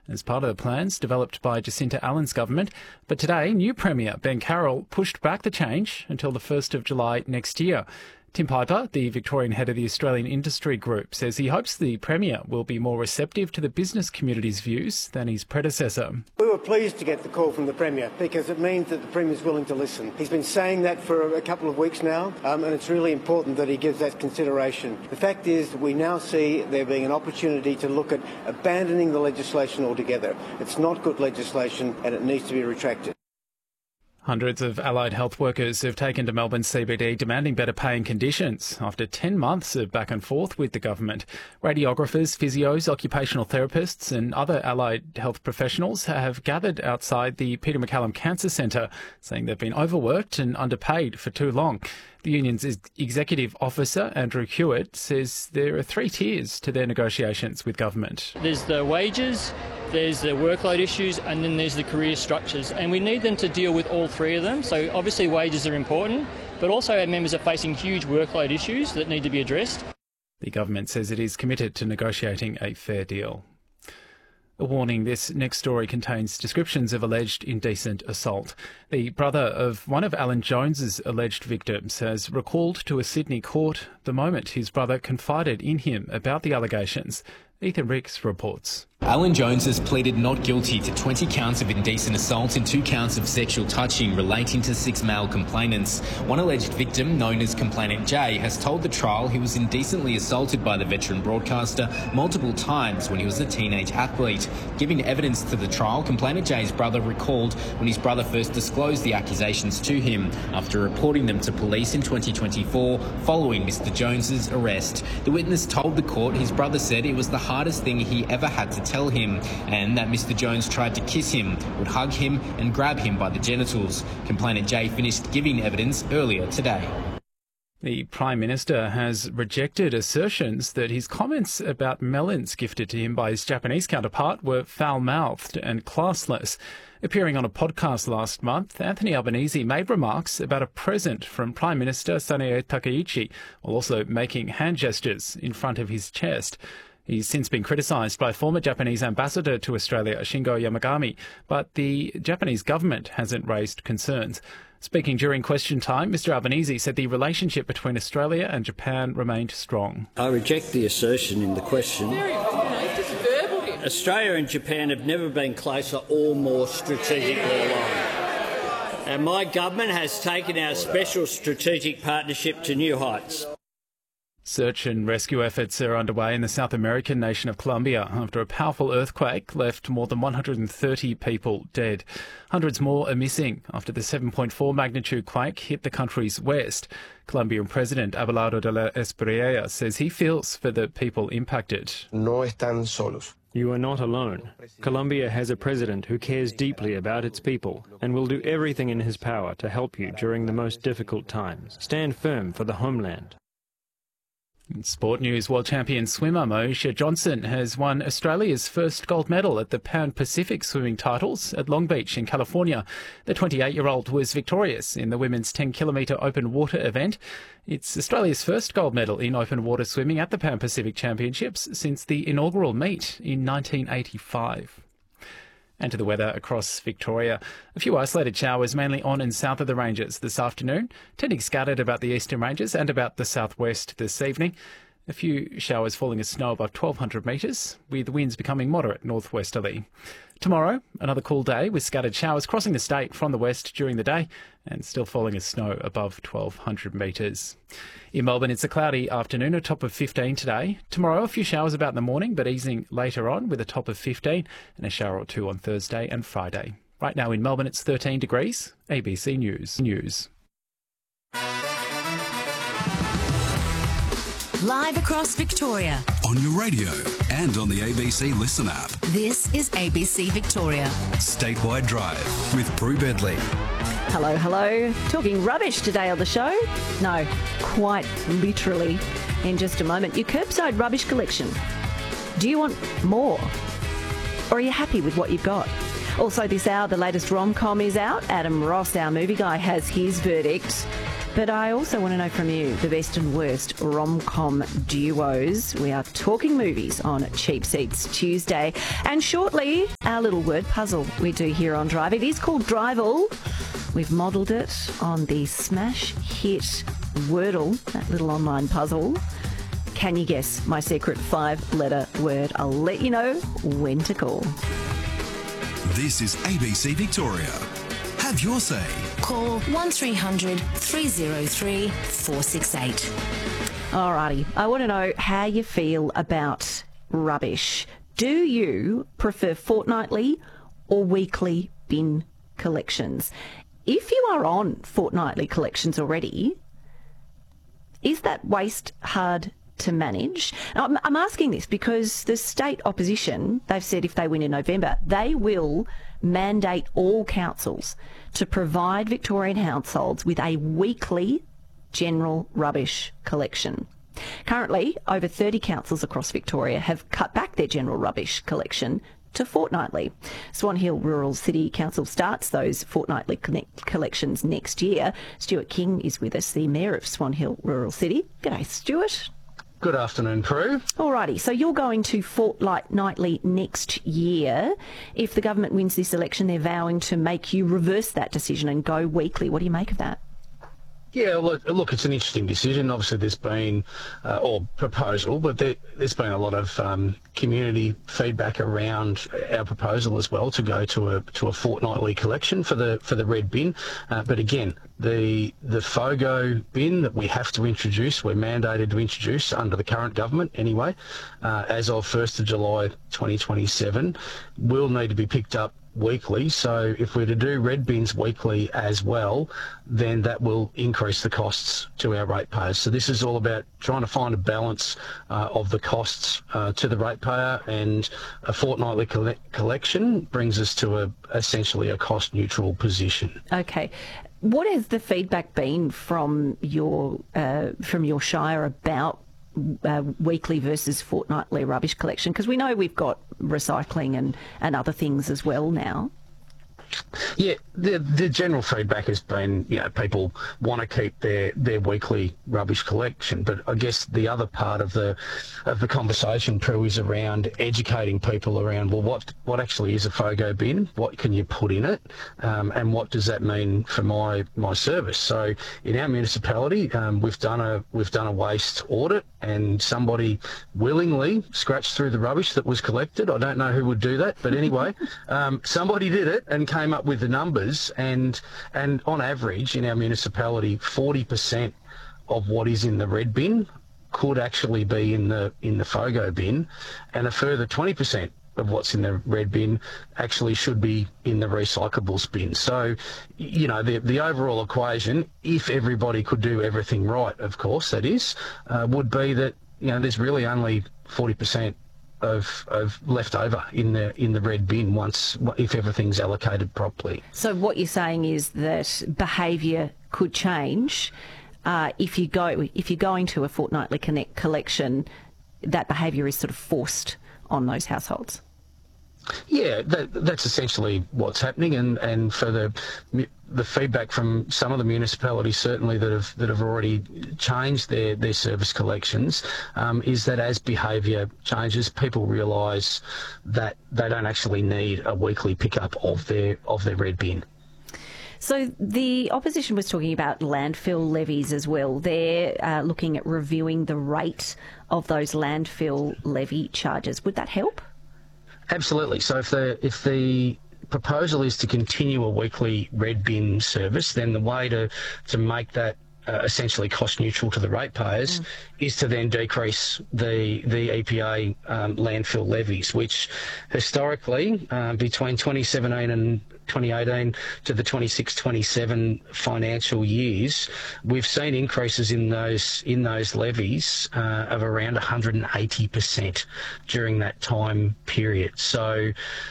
as part of the plans developed by Jacinta Allen's government. But today, new Premier Ben Carroll pushed back the change until the 1st of July next year. Tim Piper, the Victorian head of the Australian Industry Group, says he hopes the Premier will be more receptive to the business community's views than his predecessor. We were pleased to get the call from the Premier because it means that the Premier is willing to listen. He's been saying that for a couple of weeks now, and it's really important that he gives that consideration. The fact is that we now see there being an opportunity to look at abandoning the legislation altogether. It's not good legislation and it needs to be retracted. Hundreds of allied health workers have taken to Melbourne CBD demanding better pay and conditions after 10 months of back and forth with the government. Radiographers, physios, occupational therapists and other allied health professionals have gathered outside the Peter MacCallum Cancer Centre, saying they've been overworked and underpaid for too long. The union's executive officer, Andrew Hewitt, says there are 3 tiers to their negotiations with government. There's the wages, there's the workload issues, and then there's the career structures. And we need them to deal with all 3 of them. So obviously wages are important, but also our members are facing huge workload issues that need to be addressed. The government says it is committed to negotiating a fair deal. A warning, this next story contains descriptions of alleged indecent assault. The brother of one of Alan Jones's alleged victims has recalled to a Sydney court the moment his brother confided in him about the allegations. Ethan Ricks reports. Alan Jones has pleaded not guilty to 20 counts of indecent assault and 2 counts of sexual touching relating to 6 male complainants. One alleged victim, known as Complainant J, has told the trial he was indecently assaulted by the veteran broadcaster multiple times when he was a teenage athlete. Giving evidence to the trial, Complainant J's brother recalled when his brother first disclosed the accusations to him after reporting them to police in 2024 following Mr Jones's arrest. The witness told the court his brother said it was the hardest thing he ever had to tell him, and that Mr Jones tried to kiss him, would hug him and grab him by the genitals. Complainant J finished giving evidence earlier today. The Prime Minister has rejected assertions that his comments about melons gifted to him by his Japanese counterpart were foul-mouthed and classless. Appearing on a podcast last month, Anthony Albanese made remarks about a present from Prime Minister Sanae Takaichi, while also making hand gestures in front of his chest. He's since been criticised by former Japanese ambassador to Australia, Shingo Yamagami, but the Japanese government hasn't raised concerns. Speaking during question time, Mr Albanese said the relationship between Australia and Japan remained strong. I reject the assertion in the question. Australia and Japan have never been closer or more strategically aligned. And my government has taken our special strategic partnership to new heights. Search and rescue efforts are underway in the South American nation of Colombia after a powerful earthquake left more than 130 people dead. Hundreds more are missing after the 7.4 magnitude quake hit the country's west. Colombian President Abelardo de la Espriella says he feels for the people impacted. No están solos. You are not alone. Colombia has a president who cares deeply about its people and will do everything in his power to help you during the most difficult times. Stand firm for the homeland. In sport news, world champion swimmer Moesha Johnson has won Australia's first gold medal at the Pan Pacific swimming titles at Long Beach in California. The 28-year-old was victorious in the women's 10-kilometre open water event. It's Australia's first gold medal in open water swimming at the Pan Pacific Championships since the inaugural meet in 1985. And to the weather across Victoria. A few isolated showers mainly on and south of the ranges this afternoon, tending scattered about the eastern ranges and about the southwest this evening. A few showers falling as snow above 1,200 metres, with winds becoming moderate northwesterly. Tomorrow, another cool day with scattered showers crossing the state from the west during the day and still falling as snow above 1,200 metres. In Melbourne, it's a cloudy afternoon, a top of 15 today. Tomorrow, a few showers about in the morning, but easing later on with a top of 15 and a shower or 2 on Thursday and Friday. Right now in Melbourne, it's 13 degrees. ABC News. Live across Victoria. On your radio and on the ABC Listen app. This is ABC Victoria. Statewide Drive with Prue Bedley. Hello. Talking rubbish today on the show? No, quite literally. In just a moment, your curbside rubbish collection. Do you want more? Or are you happy with what you've got? Also this hour, the latest rom-com is out. Adam Ross, our movie guy, has his verdict. But I also want to know from you the best and worst rom-com duos. We are talking movies on Cheap Seats Tuesday. And shortly, our little word puzzle we do here on Drive. It is called Driveall. We've modelled it on the smash hit Wordle, that little online puzzle. Can you guess my secret 5-letter word? I'll let you know when to call. This is ABC Victoria. Have your say. Call 1300 303 468. Alrighty, I want to know how you feel about rubbish. Do you prefer fortnightly or weekly bin collections? If you are on fortnightly collections already, is that waste hard to manage? Now, I'm asking this because the state opposition, they've said if they win in November, they will mandate all councils to provide Victorian households with a weekly general rubbish collection. Currently, over 30 councils across Victoria have cut back their general rubbish collection to fortnightly. Swan Hill Rural City Council starts those fortnightly collections next year. Stuart King is with us, the Mayor of Swan Hill Rural City. G'day, Stuart. Good afternoon, Prue. Alrighty, so you're going to fortnightly next year. If the government wins this election, they're vowing to make you reverse that decision and go weekly. What do you make of that? Yeah, look, it's an interesting decision. Obviously, there's been, or proposal, but there's been a lot of community feedback around our proposal as well to go to a fortnightly collection for the red bin. But again, the FOGO bin that we have to introduce, we're mandated to introduce under the current government anyway, as of 1st of July 2027, will need to be picked up weekly. So if we're to do red bins weekly as well, then that will increase the costs to our ratepayers. So this is all about trying to find a balance of the costs to the ratepayer, and a fortnightly collection brings us to essentially a cost neutral position. Okay. What has the feedback been from your shire about weekly versus fortnightly rubbish collection? Because we know we've got recycling and other things as well now. Yeah, the general feedback has been, people want to keep their weekly rubbish collection, but I guess the other part of the conversation, Prue, is around educating people around, well, what actually is a FOGO bin? What can you put in it? And what does that mean for my service? So in our municipality, we've done a waste audit, and somebody willingly scratched through the rubbish that was collected. I don't know who would do that, but anyway, somebody did it and came up with the numbers, and on average in our municipality, 40% of what is in the red bin could actually be in the FOGO bin, and a further 20% of what's in the red bin actually should be in the recyclables bin. So, the overall equation, if everybody could do everything right, of course, that is, would be that, there's really only 40% of left over in the red bin if everything's allocated properly. So what you're saying is that behaviour could change if you're going to a fortnightly collection. That behaviour is sort of forced on those households. Yeah, that's essentially what's happening, and for the feedback from some of the municipalities certainly that have already changed their service collections is that as behaviour changes, people realise that they don't actually need a weekly pickup of their red bin. So the opposition was talking about landfill levies as well. They're looking at reviewing the rate of those landfill levy charges. Would that help? Absolutely. So if the proposal is to continue a weekly red bin service, then the way to make that essentially cost neutral to the ratepayers is to then decrease the EPA landfill levies, which historically between 2017 and 2018 to the 26-27 financial years, we've seen increases in those levies of around 180% during that time period. So,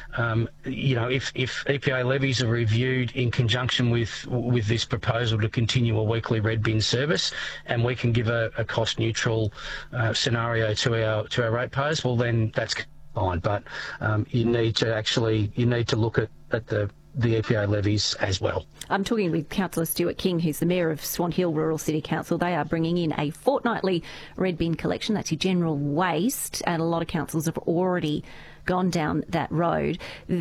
if EPA levies are reviewed in conjunction with this proposal to continue a weekly red bin service, and we can give a cost neutral scenario to our ratepayers, well then that's fine. But you need to look at the EPA levies as well. I'm talking with Councillor Stuart King, who's the Mayor of Swan Hill Rural City Council. They are bringing in a fortnightly red bin collection. That's your general waste, and a lot of councils have already gone down that road.